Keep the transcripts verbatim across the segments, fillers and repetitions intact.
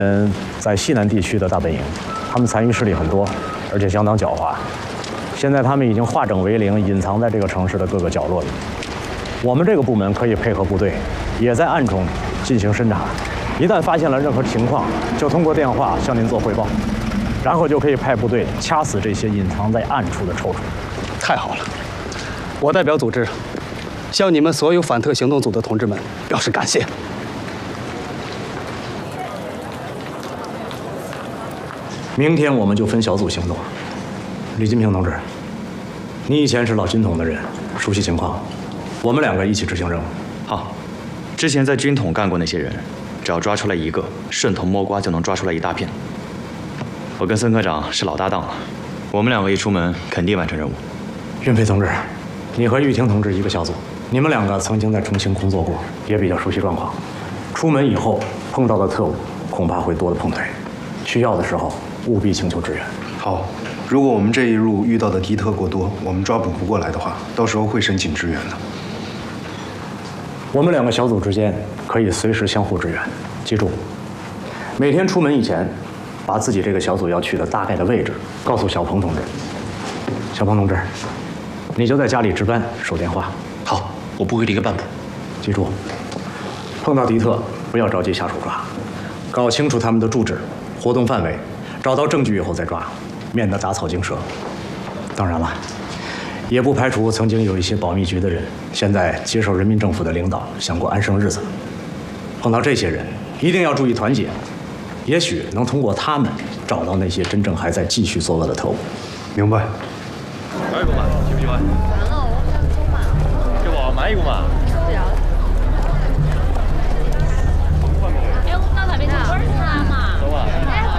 嗯，在西南地区的大本营，他们残余势力很多，而且相当狡猾。现在他们已经化整为零，隐藏在这个城市的各个角落里。我们这个部门可以配合部队，也在暗中进行侦查。一旦发现了任何情况，就通过电话向您做汇报，然后就可以派部队掐死这些隐藏在暗处的臭虫。 太好了！我代表组织向你们所有反特行动组的同志们表示感谢。 明天我们就分小组行动。李金平同志，你以前是老军统的人，熟悉情况，我们两个一起执行任务。 好，之前在军统干过那些人，只要抓出来一个，顺藤摸瓜就能抓出来一大片。我跟孙科长是老搭档了，我们两个一出门肯定完成任务。 运飞同志，你和玉婷同志一个小组，你们两个曾经在重庆工作过，也比较熟悉状况。出门以后碰到的特务恐怕会多得碰腿，需要的时候。 务必请求支援。 好，如果我们这一路遇到的敌特过多，我们抓捕不过来的话，到时候会申请支援的。 我们两个小组之间可以随时相互支援。记住，每天出门以前，把自己这个小组要去的大概的位置告诉小鹏同志。小鹏同志，你就在家里值班守电话。 好，我不会离个半步。 记住，碰到敌特不要着急下手抓，搞清楚他们的住址、活动范围。 找到证据以后再抓，免得打草惊蛇。当然了，也不排除曾经有一些保密局的人，现在接受人民政府的领导，想过安生日子。碰到这些人，一定要注意团结，也许能通过他们找到那些真正还在继续作恶的特务。 明白。 买一个嘛，喜不喜欢？ 完了，我想走嘛。 给娃买一个嘛。 不要。哎，我们到那边去玩儿去了嘛。 走啊。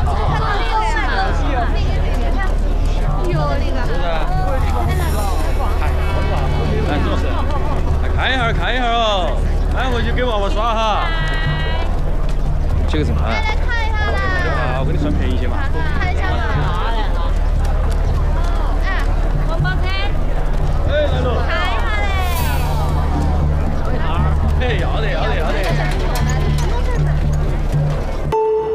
看一下，看一下哦，买回去给娃娃耍哈。这个怎么办？来看一下嘛。啊，我给你算便宜些嘛。看一下嘛。